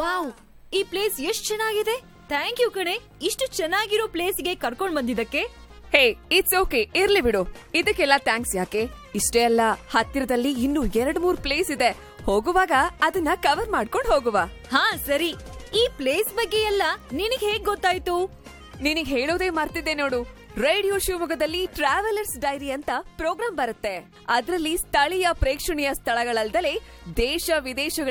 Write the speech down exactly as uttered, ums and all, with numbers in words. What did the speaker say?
Wow, ಈ place ಎಷ್ಟ್ ಚೆನ್ನಾಗಿದೆ. ಥ್ಯಾಂಕ್ ಯು ಕಣೆ, ಇಷ್ಟು ಚೆನ್ನಾಗಿರೋ ಪ್ಲೇಸ್ಗೆ ಕರ್ಕೊಂಡ್ ಬಂದಿದ್ದಕ್ಕೆ. ಹೇ, ಇಟ್ಸ್ ಓಕೆ, ಇರ್ಲಿ ಬಿಡು. ಇದಕ್ಕೆಲ್ಲ ಥ್ಯಾಂಕ್ಸ್ ಯಾಕೆ? ಇಷ್ಟೇ ಅಲ್ಲ, ಹತ್ತಿರದಲ್ಲಿ ಇನ್ನೂ ಎರಡ್ ಮೂರ್ ಪ್ಲೇಸ್ ಇದೆ. ಹೋಗುವಾಗ ಅದನ್ನ ಕವರ್ ಮಾಡ್ಕೊಂಡ್ ಹೋಗುವ. ಹಾ ಸರಿ, ಈ ಪ್ಲೇಸ್ ಬಗ್ಗೆ ಎಲ್ಲ ನಿನಗ್ ಹೇಗ್ ಗೊತ್ತಾಯ್ತು? ನಿನಗ್ ಹೇಳೋದೇ ಮರ್ತಿದ್ದೆ ನೋಡು. ರೇಡಿಯೋ ಶಿವಮೊಗ್ಗದಲ್ಲಿ ಟ್ರಾವೆಲರ್ಸ್ ಡೈರಿ ಅಂತ ಪ್ರೋಗ್ರಾಂ ಬರುತ್ತೆ. ಅದರಲ್ಲಿ ಸ್ಥಳೀಯ ಪ್ರೇಕ್ಷಣೀಯ ಸ್ಥಳಗಳಲ್ದಲೇ ದೇಶ ವಿದೇಶಗಳ